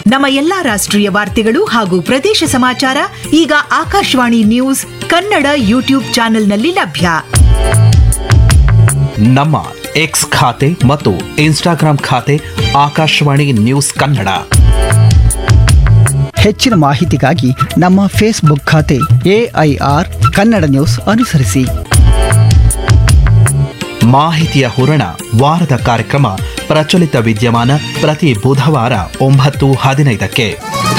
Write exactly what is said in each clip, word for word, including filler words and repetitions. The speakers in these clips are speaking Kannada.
ನಮ್ಮ ಎಲ್ಲಾ ರಾಷ್ಟ್ರೀಯ ವಾರ್ತೆಗಳು ಹಾಗೂ ಪ್ರದೇಶ ಸಮಾಚಾರ ಈಗ ಆಕಾಶವಾಣಿ ನ್ಯೂಸ್ ಕನ್ನಡ ಯೂಟ್ಯೂಬ್ ಚಾನೆಲ್ನಲ್ಲಿ ಲಭ್ಯ. ನಮ್ಮ ಎಕ್ಸ್ ಖಾತೆ ಮತ್ತು ಇನ್ಸ್ಟಾಗ್ರಾಂ ಖಾತೆ ಆಕಾಶವಾಣಿ ನ್ಯೂಸ್ ಕನ್ನಡ. ಹೆಚ್ಚಿನ ಮಾಹಿತಿಗಾಗಿ ನಮ್ಮ ಫೇಸ್ಬುಕ್ ಖಾತೆ ಎಐಆರ್ ಕನ್ನಡ ನ್ಯೂಸ್ ಅನುಸರಿಸಿ. ಮಾಹಿತಿಯ ಹೂರಣ ವಾರದ ಕಾರ್ಯಕ್ರಮ ಪ್ರಚಲಿತ ವಿದ್ಯಮಾನ ಪ್ರತಿ ಬುಧವಾರ ಒಂಬತ್ತು ಹದಿನೈದಕ್ಕೆ.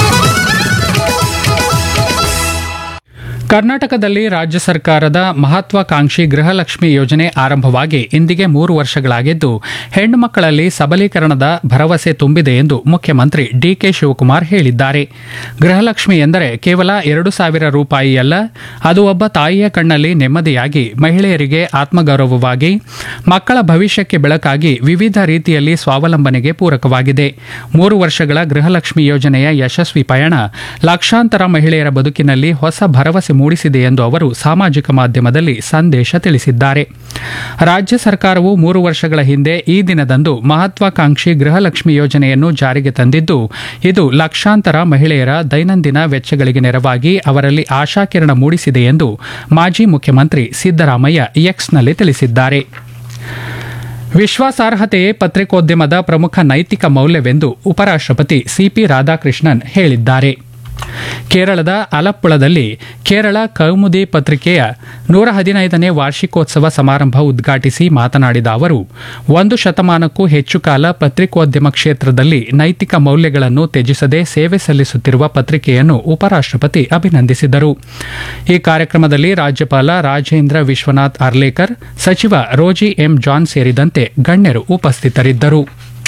ಕರ್ನಾಟಕದಲ್ಲಿ ರಾಜ್ಯ ಸರ್ಕಾರದ ಮಹತ್ವಾಕಾಂಕ್ಷಿ ಗೃಹಲಕ್ಷ್ಮಿ ಯೋಜನೆ ಆರಂಭವಾಗಿ ಇಂದಿಗೆ ಮೂರು ವರ್ಷಗಳಾಗಿದ್ದು, ಹೆಣ್ಣು ಮಕ್ಕಳಲ್ಲಿ ಸಬಲೀಕರಣದ ಭರವಸೆ ತುಂಬಿದೆ ಎಂದು ಮುಖ್ಯಮಂತ್ರಿ ಡಿಕೆ ಶಿವಕುಮಾರ್ ಹೇಳಿದ್ದಾರೆ. ಗೃಹಲಕ್ಷ್ಮಿ ಎಂದರೆ ಕೇವಲ ಎರಡು ಸಾವಿರ ರೂಪಾಯಿಯಲ್ಲ, ಅದು ಒಬ್ಬ ತಾಯಿಯ ಕಣ್ಣಲ್ಲಿ ನೆಮ್ಮದಿಯಾಗಿ, ಮಹಿಳೆಯರಿಗೆ ಆತ್ಮಗೌರವವಾಗಿ, ಮಕ್ಕಳ ಭವಿಷ್ಯಕ್ಕೆ ಬೆಳಕಾಗಿ ವಿವಿಧ ರೀತಿಯಲ್ಲಿ ಸ್ವಾವಲಂಬನೆಗೆ ಪೂರಕವಾಗಿದೆ. ಮೂರು ವರ್ಷಗಳ ಗೃಹಲಕ್ಷ್ಮಿ ಯೋಜನೆಯ ಯಶಸ್ವಿ ಪಯಣ ಲಕ್ಷಾಂತರ ಮಹಿಳೆಯರ ಬದುಕಿನಲ್ಲಿ ಹೊಸ ಭರವಸೆ ಮೂಡಿಸಿದೆ ಎಂದು ಅವರು ಸಾಮಾಜಿಕ ಮಾಧ್ಯಮದಲ್ಲಿ ಸಂದೇಶ ತಿಳಿಸಿದ್ದಾರೆ. ರಾಜ್ಯ ಸರ್ಕಾರವು ಮೂರು ವರ್ಷಗಳ ಹಿಂದೆ ಈ ದಿನದಂದು ಮಹತ್ವಾಕಾಂಕ್ಷಿ ಗೃಹಲಕ್ಷ್ಮಿ ಯೋಜನೆಯನ್ನು ಜಾರಿಗೆ ತಂದಿದ್ದು, ಇದು ಲಕ್ಷಾಂತರ ಮಹಿಳೆಯರ ದೈನಂದಿನ ವೆಚ್ಚಗಳಿಗೆ ನೆರವಾಗಿ ಅವರಲ್ಲಿ ಆಶಾಕಿರಣ ಮೂಡಿಸಿದೆ ಎಂದು ಮಾಜಿ ಮುಖ್ಯಮಂತ್ರಿ ಸಿದ್ದರಾಮಯ್ಯ ಎಕ್ಸ್ನಲ್ಲಿ ತಿಳಿಸಿದ್ದಾರೆ. ವಿಶ್ವಾಸಾರ್ಹತೆಯೇ ಪತ್ರಿಕೋದ್ಯಮದ ಪ್ರಮುಖ ನೈತಿಕ ಮೌಲ್ಯವೆಂದು ಉಪರಾಷ್ಟ್ರಪತಿ ಸಿಪಿ ರಾಧಾಕೃಷ್ಣನ್ ಹೇಳಿದ್ದಾರೆ. ಕೇರಳದ ಅಲಪ್ಪುಳದಲ್ಲಿ ಕೇರಳ ಕೌಮುದಿ ಪತ್ರಿಕೆಯ ನೂರ ಹದಿನೈದನೇ ವಾರ್ಷಿಕೋತ್ಸವ ಸಮಾರಂಭ ಉದ್ಘಾಟಿಸಿ ಮಾತನಾಡಿದ ಅವರು, ಒಂದು ಶತಮಾನಕ್ಕೂ ಹೆಚ್ಚು ಕಾಲ ಪತ್ರಿಕೋದ್ಯಮ ಕ್ಷೇತ್ರದಲ್ಲಿ ನೈತಿಕ ಮೌಲ್ಯಗಳನ್ನು ತ್ಯಜಿಸದೆ ಸೇವೆ ಸಲ್ಲಿಸುತ್ತಿರುವ ಪತ್ರಿಕೆಯನ್ನು ಉಪರಾಷ್ಟ್ರಪತಿ ಅಭಿನಂದಿಸಿದರು. ಈ ಕಾರ್ಯಕ್ರಮದಲ್ಲಿ ರಾಜ್ಯಪಾಲ ರಾಜೇಂದ್ರ ವಿಶ್ವನಾಥ್ ಅರ್ಲೇಕರ್, ಸಚಿವ ರೋಜಿ ಎಂ ಜಾನ್ ಸೇರಿದಂತೆ ಗಣ್ಯರು ಉಪಸ್ಥಿತರಿದ್ದರು.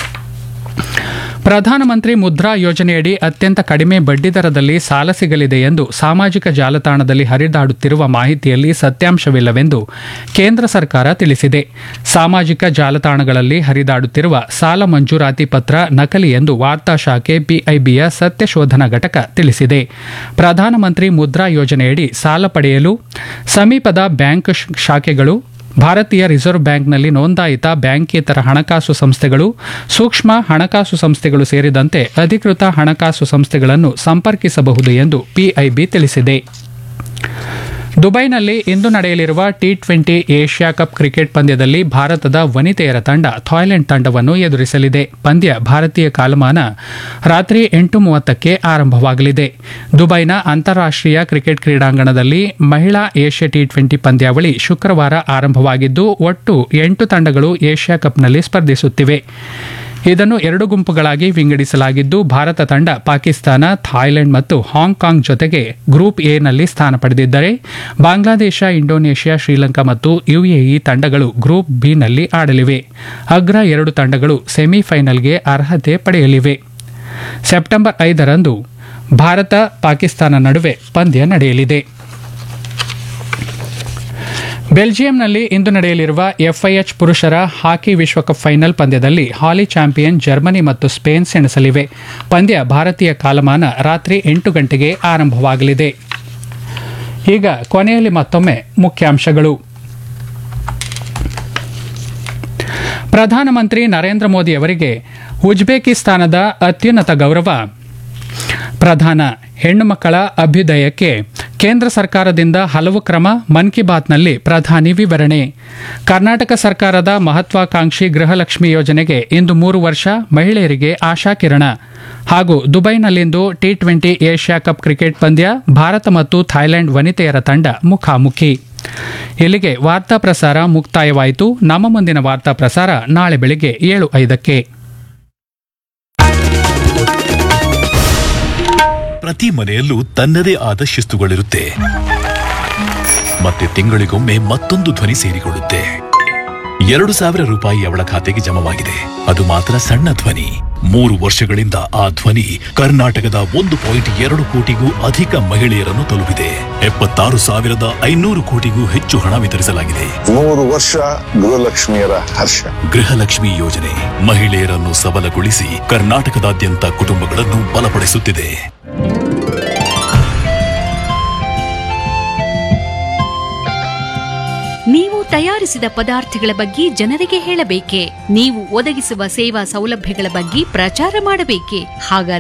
ಪ್ರಧಾನಮಂತ್ರಿ ಮುದ್ರಾ ಯೋಜನೆಯಡಿ ಅತ್ಯಂತ ಕಡಿಮೆ ಬಡ್ಡಿದರದಲ್ಲಿ ಸಾಲ ಸಿಗಲಿದೆ ಎಂದು ಸಾಮಾಜಿಕ ಜಾಲತಾಣದಲ್ಲಿ ಹರಿದಾಡುತ್ತಿರುವ ಮಾಹಿತಿಯಲ್ಲಿ ಸತ್ಯಾಂಶವಿಲ್ಲವೆಂದು ಕೇಂದ್ರ ಸರ್ಕಾರ ತಿಳಿಸಿದೆ. ಸಾಮಾಜಿಕ ಜಾಲತಾಣಗಳಲ್ಲಿ ಹರಿದಾಡುತ್ತಿರುವ ಸಾಲ ಮಂಜೂರಾತಿ ಪತ್ರ ನಕಲಿ ಎಂದು ವಾರ್ತಾ ಶಾಖೆ ಪಿಐಬಿಯ ಸತ್ಯಶೋಧನಾ ಘಟಕ ತಿಳಿಸಿದೆ. ಪ್ರಧಾನಮಂತ್ರಿ ಮುದ್ರಾ ಯೋಜನೆಯಡಿ ಸಾಲ ಪಡೆಯಲು ಸಮೀಪದ ಬ್ಯಾಂಕ್ ಶಾಖೆಗಳು, ಭಾರತೀಯ ರಿಸರ್ವ್ ಬ್ಯಾಂಕ್ನಲ್ಲಿ ನೋಂದಾಯಿತ ಬ್ಯಾಂಕೇತರ ಹಣಕಾಸು ಸಂಸ್ಥೆಗಳು, ಸೂಕ್ಷ್ಮ ಹಣಕಾಸು ಸಂಸ್ಥೆಗಳು ಸೇರಿದಂತೆ ಅಧಿಕೃತ ಹಣಕಾಸು ಸಂಸ್ಥೆಗಳನ್ನು ಸಂಪರ್ಕಿಸಬಹುದು ಎಂದು ಪಿಐಬಿ ತಿಳಿಸಿದೆ. ದುಬೈನಲ್ಲಿ ಇಂದು ನಡೆಯಲಿರುವ T twenty Asia cup cricket ಪಂದ್ಯದಲ್ಲಿ ಭಾರತದ ವನಿತೆಯರ ತಂಡ ಥಾಯ್ಲೆಂಡ್ ತಂಡವನ್ನು ಎದುರಿಸಲಿದೆ. ಪಂದ್ಯ ಭಾರತೀಯ ಕಾಲಮಾನ ರಾತ್ರಿ ಎಂಟು ಮೂವತ್ತಕ್ಕೆ ಆರಂಭವಾಗಲಿದೆ. ದುಬೈನ ಅಂತಾರಾಷ್ಟ್ರೀಯ ಕ್ರಿಕೆಟ್ ಕ್ರೀಡಾಂಗಣದಲ್ಲಿ ಮಹಿಳಾ ಏಷ್ಯಾ ಟಿ ಟ್ವೆಂಟಿ ಪಂದ್ಯಾವಳಿ ಶುಕ್ರವಾರ ಆರಂಭವಾಗಿದ್ದು, ಒಟ್ಟು ಎಂಟು ತಂಡಗಳು ಏಷ್ಯಾ ಕಪ್ನಲ್ಲಿ ಸ್ಪರ್ಧಿಸುತ್ತಿವೆ. ಇದನ್ನು ಎರಡು ಗುಂಪುಗಳಾಗಿ ವಿಂಗಡಿಸಲಾಗಿದ್ದು, ಭಾರತ ತಂಡ ಪಾಕಿಸ್ತಾನ, ಥಾಯ್ಲೆಂಡ್ ಮತ್ತು ಹಾಂಗ್ಕಾಂಗ್ ಜೊತೆಗೆ ಗ್ರೂಪ್ ಎನಲ್ಲಿ ಸ್ಥಾನ ಪಡೆದಿದ್ದರೆ, ಬಾಂಗ್ಲಾದೇಶ, ಇಂಡೋನೇಷ್ಯಾ, ಶ್ರೀಲಂಕಾ ಮತ್ತು ಯುಎಇ ತಂಡಗಳು ಗ್ರೂಪ್ ಬಿನಲ್ಲಿ ಆಡಲಿವೆ. ಅಗ್ರ ಎರಡು ತಂಡಗಳು ಸೆಮಿಫೈನಲ್ಗೆ ಅರ್ಹತೆ ಪಡೆಯಲಿವೆ. ಸೆಪ್ಟೆಂಬರ್ ಐದರಂದು ಭಾರತ ಪಾಕಿಸ್ತಾನ ನಡುವೆ ಪಂದ್ಯ ನಡೆಯಲಿದೆ. ಬೆಲ್ಜಿಯಂನಲ್ಲಿ ಇಂದು ನಡೆಯಲಿರುವ ಎಫ್ಐಎಚ್ ಪುರುಷರ ಹಾಕಿ ವಿಶ್ವಕಪ್ ಫೈನಲ್ ಪಂದ್ಯದಲ್ಲಿ ಹಾಲಿ ಚಾಂಪಿಯನ್ ಜರ್ಮನಿ ಮತ್ತು ಸ್ಪೇನ್ ಸೆಣಸಲಿವೆ. ಪಂದ್ಯ ಭಾರತೀಯ ಕಾಲಮಾನ ರಾತ್ರಿ ಎಂಟು ಗಂಟೆಗೆ ಆರಂಭವಾಗಲಿದೆ. ಈಗ ಕೊನೆಯಲ್ಲಿ ಮತ್ತೊಮ್ಮೆ ಮುಖ್ಯಾಂಶಗಳು. ಪ್ರಧಾನಮಂತ್ರಿ ನರೇಂದ್ರ ಮೋದಿ ಅವರಿಗೆ ಉಜ್ಬೇಕಿಸ್ತಾನದ ಅತ್ಯುನ್ನತ ಗೌರವ. ಪ್ರಧಾನ ಹೆಣ್ಣು ಮಕ್ಕಳ ಅಭ್ಯುದಯಕ್ಕೆ ಕೇಂದ್ರ ಸರ್ಕಾರದಿಂದ ಹಲವು ಕ್ರಮ, ಮನ್ ಕಿ ಬಾತ್ನಲ್ಲಿ ಪ್ರಧಾನಿ ವಿವರಣೆ. ಕರ್ನಾಟಕ ಸರ್ಕಾರದ ಮಹತ್ವಾಕಾಂಕ್ಷಿ ಗೃಹಲಕ್ಷ್ಮಿ ಯೋಜನೆಗೆ ಇಂದು ಮೂರು ವರ್ಷ, ಮಹಿಳೆಯರಿಗೆ ಆಶಾಕಿರಣ. ಹಾಗೂ ದುಬೈನಲ್ಲಿಂದು T twenty Asia cup cricket ಪಂದ್ಯ, ಭಾರತ ಮತ್ತು ಥಾಯ್ಲೆಂಡ್ ವನಿತೆಯರ ತಂಡ ಮುಖಾಮುಖಿ. ಇಲ್ಲಿಗೆ ವಾರ್ತಾ ಪ್ರಸಾರ ಮುಕ್ತಾಯವಾಯಿತು. ನಮ್ಮ ಮುಂದಿನ ವಾರ್ತಾ ಪ್ರಸಾರ ನಾಳೆ ಬೆಳಿಗ್ಗೆ ಏಳು ಐದಕ್ಕೆ. ಪ್ರತಿ ಮನೆಯಲ್ಲೂ ತನ್ನದೇ ಆದ ಶಿಸ್ತುಗಳಿರುತ್ತೆ. ಮತ್ತೆ ತಿಂಗಳಿಗೊಮ್ಮೆ ಮತ್ತೊಂದು ಧ್ವನಿ ಸೇರಿಕೊಳ್ಳುತ್ತೆ. ಎರಡು ಸಾವಿರ ರೂಪಾಯಿ ಅವಳ ಖಾತೆಗೆ ಜಮವಾಗಿದೆ. ಅದು ಮಾತ್ರ ಸಣ್ಣ ಧ್ವನಿ. ಮೂರು ವರ್ಷಗಳಿಂದ ಆ ಧ್ವನಿ ಕರ್ನಾಟಕದ ಒಂದು ಪಾಯಿಂಟ್ ಎರಡು ಕೋಟಿಗೂ ಅಧಿಕ ಮಹಿಳೆಯರನ್ನು ತಲುಪಿದೆ. ಎಪ್ಪತ್ತಾರು ಸಾವಿರದ ಐನೂರು ಕೋಟಿಗೂ ಹೆಚ್ಚು ಹಣ ವಿತರಿಸಲಾಗಿದೆ. ಮೂರು ವರ್ಷ ಗೃಹಲಕ್ಷ್ಮಿಯರ ಹರ್ಷ. ಗೃಹಲಕ್ಷ್ಮಿ ಯೋಜನೆ ಮಹಿಳೆಯರನ್ನು ಸಬಲಗೊಳಿಸಿ ಕರ್ನಾಟಕದಾದ್ಯಂತ ಕುಟುಂಬಗಳನ್ನು ಬಲಪಡಿಸುತ್ತಿದೆ. ನೀವು ತಯಾರಿಸಿದ ಪದಾರ್ಥಗಳ ಬಗ್ಗೆ ಜನರಿಗೆ ಹೇಳಬೇಕೆ? ನೀವು ಒದಗಿಸುವ ಸೇವಾ ಸೌಲಭ್ಯಗಳ ಬಗ್ಗೆ ಪ್ರಚಾರ ಮಾಡಬೇಕೆ? ಹಾಗಾದರೆ